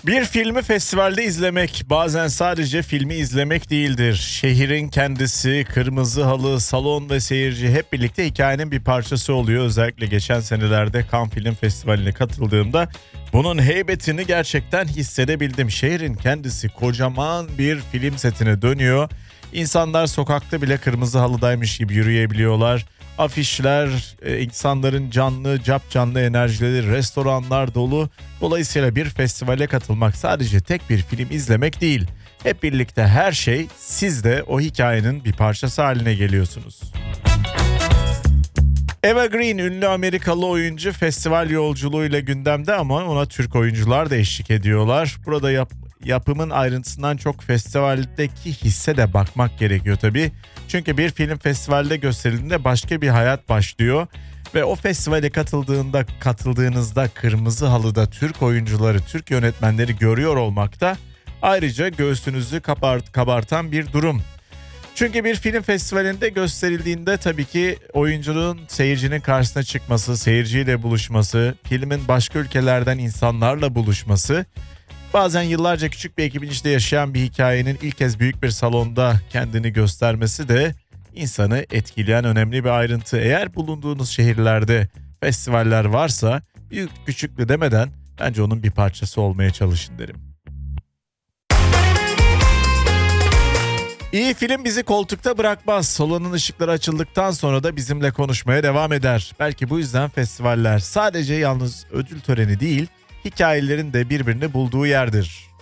Bir filmi festivalde izlemek bazen sadece filmi izlemek değildir. Şehrin kendisi, kırmızı halı, salon ve seyirci hep birlikte hikayenin bir parçası oluyor. Özellikle geçen senelerde Cannes Film Festivali'ne katıldığımda bunun heybetini gerçekten hissedebildim. Şehrin kendisi kocaman bir film setine dönüyor. İnsanlar sokakta bile kırmızı halıdaymış gibi yürüyebiliyorlar. Afişler, insanların canlı, capcanlı enerjileri, restoranlar dolu. Dolayısıyla bir festivale katılmak sadece tek bir film izlemek değil. Hep birlikte her şey, siz de o hikayenin bir parçası haline geliyorsunuz. Eva Green, ünlü Amerikalı oyuncu, festival yolculuğuyla gündemde ama ona Türk oyuncular da eşlik ediyorlar. Burada yapımın ayrıntısından çok festivaldeki hisse de bakmak gerekiyor tabii. Çünkü bir film festivalde gösterildiğinde başka bir hayat başlıyor. Ve o festivale katıldığınızda kırmızı halıda Türk oyuncuları, Türk yönetmenleri görüyor olmak da ayrıca göğsünüzü kabartan bir durum. Çünkü bir film festivalinde gösterildiğinde tabii ki oyuncunun seyircinin karşısına çıkması, seyirciyle buluşması, filmin başka ülkelerden insanlarla buluşması, bazen yıllarca küçük bir ekibin içinde yaşayan bir hikayenin ilk kez büyük bir salonda kendini göstermesi de insanı etkileyen önemli bir ayrıntı. Eğer bulunduğunuz şehirlerde festivaller varsa büyük küçüklü demeden bence onun bir parçası olmaya çalışın derim. İyi film bizi koltukta bırakmaz. Salonun ışıkları açıldıktan sonra da bizimle konuşmaya devam eder. Belki bu yüzden festivaller sadece yalnız ödül töreni değil, hikayelerin de birbirini bulduğu yerdir.